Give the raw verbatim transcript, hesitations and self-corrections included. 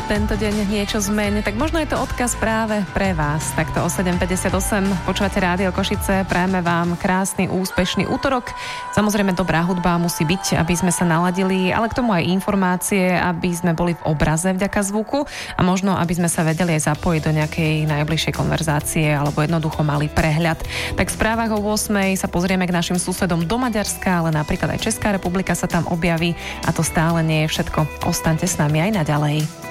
tento deň niečo zmeň, tak možno je to odkaz práve pre vás. Takto o sedem päťdesiatosem počúvate Rádio Košice, prajeme vám krásny, úspešný útorok. Samozrejme dobrá hudba musí byť, aby sme sa naladili, ale k tomu aj informácie, aby sme boli v obraze vďaka zvuku a možno, aby sme sa vedeli aj zapojiť do nejakej najbližšej konverzácie alebo jednoducho mali prehľad. Tak v správach o ôsmej sa pozrieme k našim susedom do Maďarska, ale napríklad aj Česká republika sa tam objaví a to stále nie je všetko. Ostaňte s nami aj naďalej.